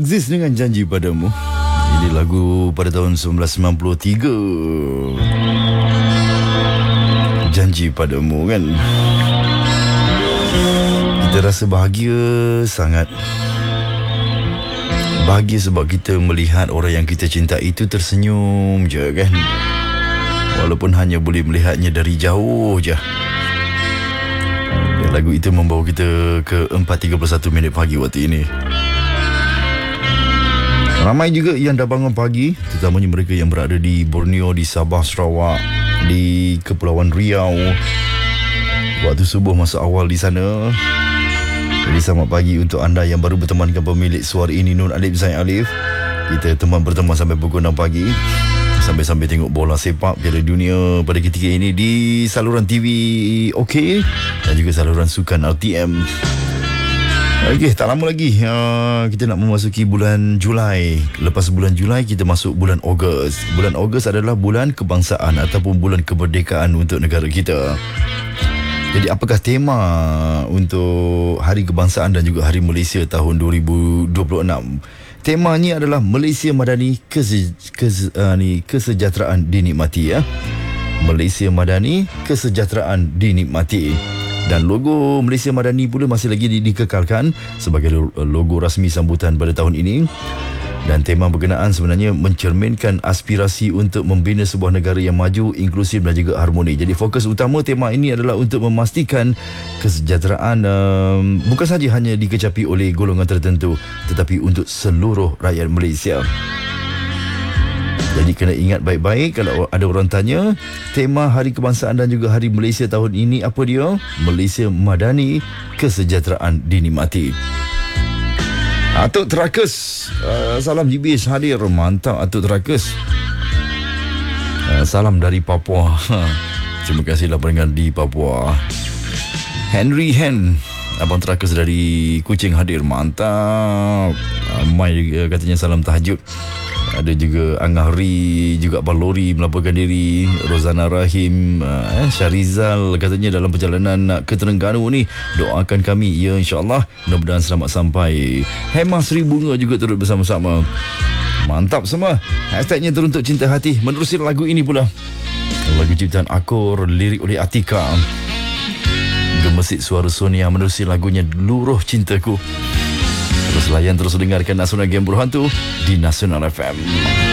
Exist dengan Janji Padamu. Ini lagu pada tahun 1993. Janji Padamu kan. Kita rasa bahagia sangat. Bahagia sebab kita melihat orang yang kita cinta itu tersenyum je kan. Walaupun hanya boleh melihatnya dari jauh je. Lagu itu membawa kita ke 4.31 minit pagi waktu ini. Ramai juga yang dah bangun pagi, terutamanya mereka yang berada di Borneo, di Sabah, Sarawak, di Kepulauan Riau. Waktu subuh masa awal di sana. Jadi selamat pagi untuk anda yang baru bertemankan pemilik suara ini, Nur Alif Zain Alif. Kita berteman sampai pukul 6 pagi. Sambil-sambil tengok bola sepak Piala Dunia pada ketika ini di saluran TV OK dan juga saluran sukan RTM. Okey, tak lama lagi kita nak memasuki bulan Julai. Lepas bulan Julai kita masuk bulan Ogos. Bulan Ogos adalah bulan kebangsaan ataupun bulan kemerdekaan untuk negara kita. Jadi apakah tema untuk Hari Kebangsaan dan juga Hari Malaysia tahun 2026? Temanya adalah Malaysia Madani kesejahteraan dinikmati ya. Malaysia Madani kesejahteraan dinikmati. Dan logo Malaysia Madani pula masih lagi dikekalkan sebagai logo rasmi sambutan pada tahun ini. Dan tema berkenaan sebenarnya mencerminkan aspirasi untuk membina sebuah negara yang maju, inklusif dan juga harmoni. Jadi fokus utama tema ini adalah untuk memastikan kesejahteraan bukan saja hanya dikecapi oleh golongan tertentu, tetapi untuk seluruh rakyat Malaysia. Jadi kena ingat baik-baik kalau ada orang tanya tema Hari Kebangsaan dan juga Hari Malaysia tahun ini apa dia? Malaysia Madani kesejahteraan dinikmati. Atuk Terakus, salam GBH hadir. Mantap Atuk Terakus. Salam dari Papua. Terima kasihlah pendengar di Papua. Henry Hen, Abang Terakus dari Kuching hadir. Mantap. Mai katanya salam tahajud. Ada juga Angahri, juga Abang Lori melaporkan diri. Rozana Rahim, Syarizal katanya dalam perjalanan nak ke Terengganu ni, doakan kami ya, insyaAllah mudah-mudahan selamat sampai. Hemah Sri Bunga juga turut bersama-sama. Mantap semua. Hashtagnya teruntuk cinta hati. Menerusi lagu ini pula, lagu ciptaan Akur, lirik oleh Atika. Gemesit suara Sonia menerusi lagunya Luruh Cintaku. Terus layan, terus dengarkan Nasional Game Berhantu di Nasional FM.